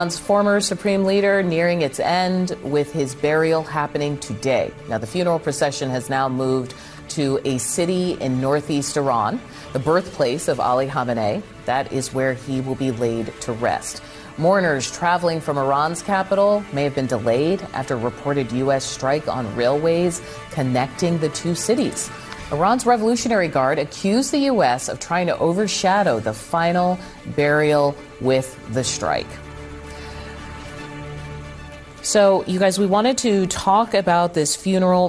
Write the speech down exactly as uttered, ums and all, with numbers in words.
Iran's former supreme leader nearing its end with his burial happening today. Now, the funeral procession has now moved to a city in northeast Iran, the birthplace of Ali Khamenei. That is where he will be laid to rest. Mourners traveling from Iran's capital may have been delayed after a reported U S strike on railways connecting the two cities. Iran's Revolutionary Guard accused the U S of trying to overshadow the final burial with the strike. So, you guys, we wanted to talk about this funeral